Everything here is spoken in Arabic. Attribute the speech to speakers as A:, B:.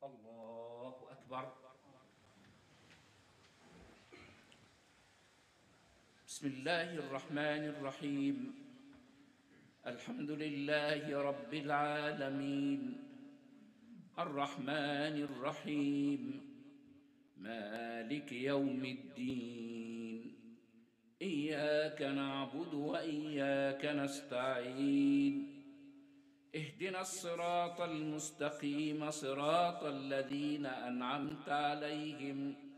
A: الله أكبر. بسم الله الرحمن الرحيم. الحمد لله رب العالمين، الرحمن الرحيم، مالك يوم الدين. إياك نعبد وإياك نستعين. اهدنا الصراط المستقيم، صراط الذين أنعمت عليهم